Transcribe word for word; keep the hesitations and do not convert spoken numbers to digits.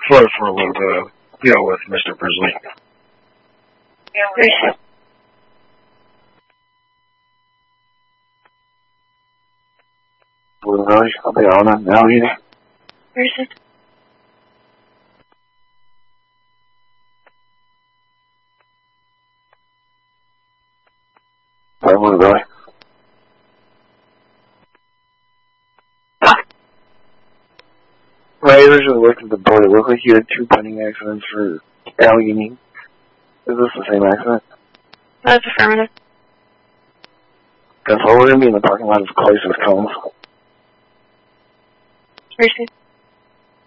for, for a little bit of, you know, with Mister Grizzly. Yeah. Blue Valley, I'll be on it now, you know. Where is it? Hi, Blue Valley. Right, I originally looked at the board. It looked like you had two pending accidents for Allegheny. Is this the same accident? That's affirmative. That's all we're going to be in the parking lot as close as cones. Where is it?